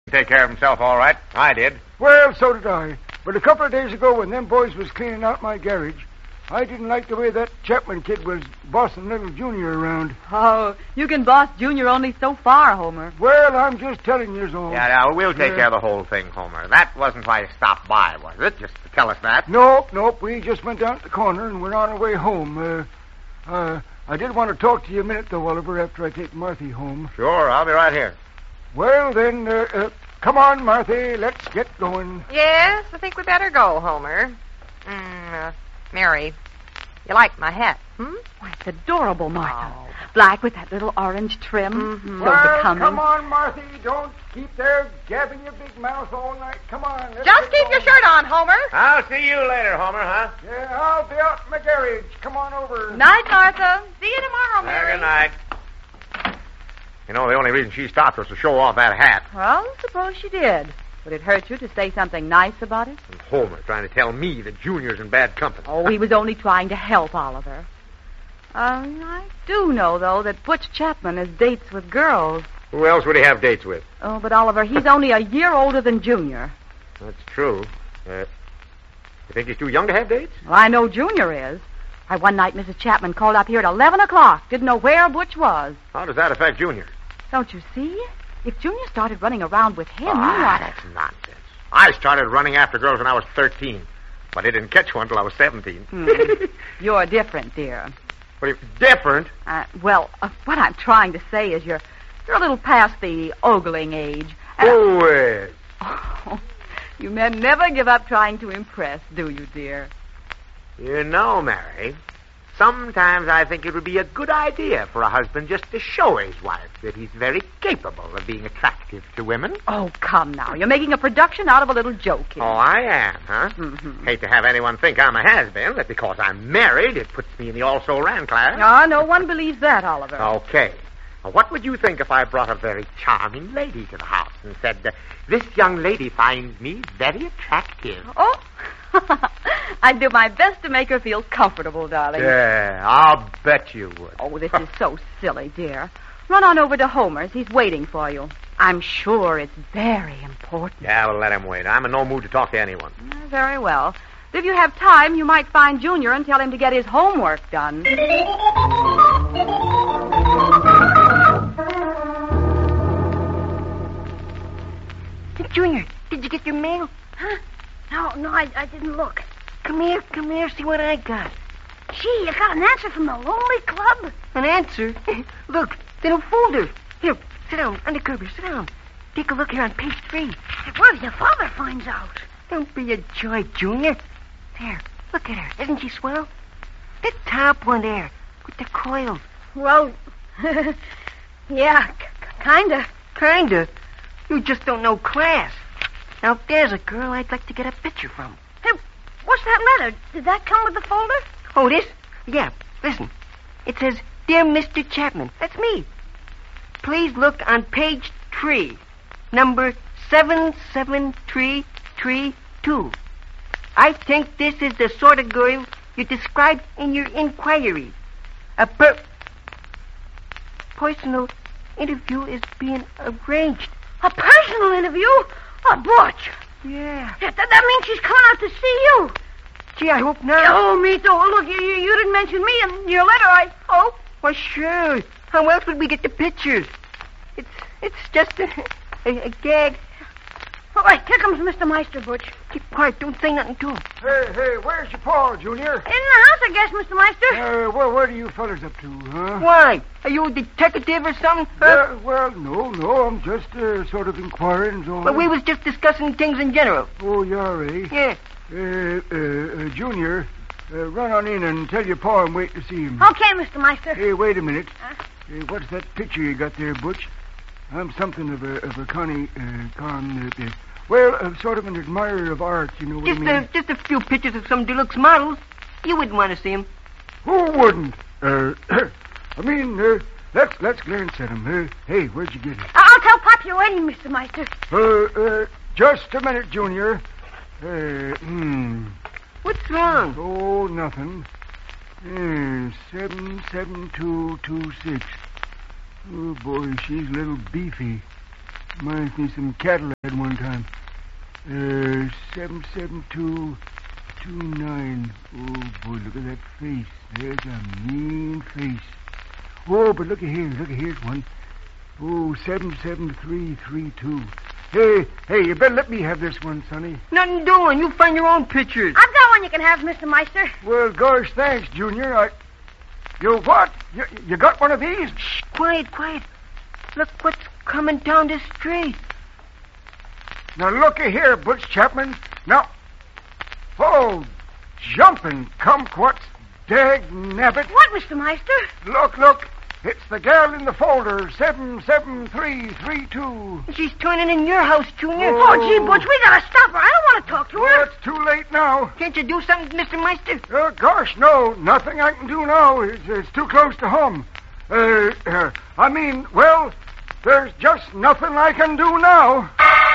Take care of himself all right. I did. Well, so did I. But a couple of days ago when them boys was cleaning out my garage, I didn't like the way that Chapman kid was bossing little Junior around. Oh, you can boss Junior only so far, Homer. Well, I'm just telling you all. Yeah, now, we'll take care of the whole thing, Homer. That wasn't why you stopped by, was it? Just to tell us that? Nope. We just went down to the corner and we're on our way home. I did want to talk to you a minute, though, Oliver, after I take Marthy home. Sure, I'll be right here. Well, then, come on, Marthy. Let's get going. Yes, I think we better go, Homer. Mary, you like my hat, Why, it's adorable, Martha. Oh. Black with that little orange trim. Mm-hmm. So well, becoming. Come on, Marthy. Don't keep there gabbing your big mouth all night. Come on. Just keep your shirt on, Homer. I'll see you later, Homer, huh? Yeah, I'll be out in my garage. Come on over. Night, Martha. See you tomorrow, Mary. Good night. You know, the only reason she stopped was to show off that hat. Well, suppose she did. Would it hurt you to say something nice about it? And Homer trying to tell me that Junior's in bad company. Oh, he was only trying to help Oliver. I do know, though, that Butch Chapman has dates with girls. Who else would he have dates with? Oh, but Oliver, he's only a year older than Junior. That's true. You think he's too young to have dates? Well, I know Junior is. One night Mrs. Chapman called up here at 11 o'clock. Didn't know where Butch was. How does that affect Junior? Don't you see? If Junior started running around with him, that's nonsense. I started running after girls when I was 13, but I didn't catch one until I was 17. You're different, dear. What are you, different? What I'm trying to say is you're a little past the ogling age. Who is? Oh, you men never give up trying to impress, do you, dear? You know, Mary, sometimes I think it would be a good idea for a husband just to show his wife that he's very capable of being attractive to women. Oh, come now. You're making a production out of a little joke here. Oh, I am, huh? Mm-hmm. Hate to have anyone think I'm a has-been, that because I'm married, it puts me in the also-ran class. No one believes that, Oliver. Okay. Now, what would you think if I brought a very charming lady to the house and said, this young lady finds me very attractive? Oh, I'd do my best to make her feel comfortable, darling. Yeah, I'll bet you would. Oh, this is so silly, dear. Run on over to Homer's. He's waiting for you. I'm sure it's very important. Yeah, well, let him wait. I'm in no mood to talk to anyone. Very well. If you have time, you might find Junior and tell him to get his homework done. Junior, did you get your mail? Huh? No, I didn't look. Come here, see what I got. Gee, you got an answer from the Lonely Club? An answer? Look, in a folder. Here, sit down, undercover, sit down. Take a look here on page 3. What if your father finds out? Don't be a joy, Junior. There, look at her. Isn't she swell? The top one there, with the coils. Well, yeah, kinda. Kinda? You just don't know class. Now, there's a girl I'd like to get a picture from. Hey, what's that letter? Did that come with the folder? Oh, this? Yeah, listen. It says, Dear Mr. Chapman. That's me. Please look on page 3, number 77332. I think this is the sort of girl you described in your inquiry. A personal interview is being arranged. A personal interview? Butch. Yeah. That means she's coming out to see you. Gee, I hope not. Oh, me too. Look, you didn't mention me in your letter, I hope. Well, sure. How else would we get the pictures? It's just a gag. All right, here comes Mr. Meister, Butch. Keep quiet. Don't say nothing to him. Hey, where's your pa, Junior? In the house, I guess, Mr. Meister. What are you fellas up to, huh? Why? Are you a detective or something? Well, no, I'm just sort of inquiring. So. Well, we was just discussing things in general. Oh, you are, eh? Yeah. Junior, run on in and tell your pa I'm waiting to see him. Okay, Mr. Meister. Hey, wait a minute. What's that picture you got there, Butch? I'm something of a sort of an admirer of art, you know what I mean? Just a few pictures of some deluxe models. You wouldn't want to see them. Who wouldn't? Let's glance at him. Hey, where'd you get it? I'll tell Pop you're waiting, Mr. Meister. Just a minute, Junior. What's wrong? Oh, nothing. 77226. Oh, boy, she's a little beefy. Reminds me some cattle I had one time. 77229. Oh, boy, look at that face. There's a mean face. Oh, but look at here's one. Oh, 77332. Hey, you better let me have this one, Sonny. Nothing doing. You find your own pictures. I've got one you can have, Mr. Meister. Well, gosh, thanks, Junior. You what? You got one of these? Shh, quiet. Look what's coming down the street. Now, looky here, Butch Chapman. Now, oh, jumping kumquats, dag nabbit. What, Mr. Meister? Look. It's the gal in the folder, 77332. She's turning in your house, Junior. Oh. Oh, gee, Butch, we gotta stop her. I don't want to talk to Well, her. it's too late now. Can't you do something, Mr. Meister? Gosh, no. Nothing I can do now. It's too close to home. Well, there's just nothing I can do now.